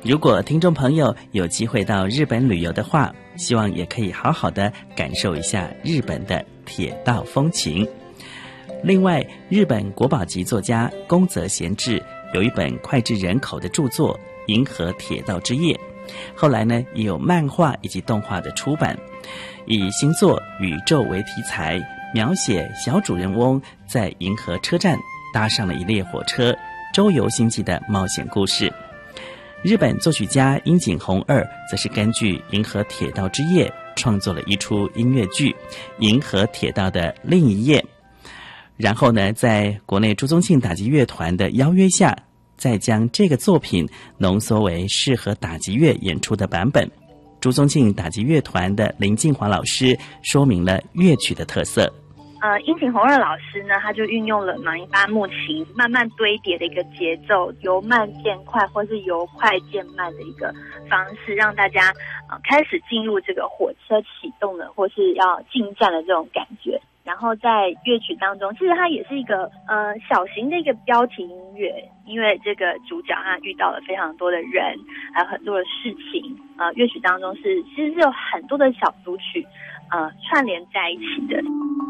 如果听众朋友有机会到日本旅游的话，希望也可以好好的感受一下日本的铁道风情。另外，日本国宝级作家宫泽贤治有一本脍炙人口的著作《银河铁道之夜》，后来呢也有漫画以及动画的出版，以星座、宇宙为题材，描写小主人翁在银河车站搭上了一列火车，周游星际的冒险故事。日本作曲家樱井宏二则是根据《银河铁道之夜》创作了一出音乐剧《银河铁道的另一页》，然后呢，在国内朱宗庆打击乐团的邀约下，再将这个作品浓缩为适合打击乐演出的版本。朱宗庆打击乐团的林静华老师说明了乐曲的特色。 樱井宏二老师呢，他就运用了马林巴木琴慢慢堆叠的一个节奏，由慢渐快或是由快渐慢的一个方式，让大家开始进入这个火车启动了或是要进站的这种感觉。然后在乐曲当中，其实它也是一个小型的一个标题音乐，因为这个主角他遇到了非常多的人，还有很多的事情，乐曲当中其实是有很多的小组曲串联在一起的。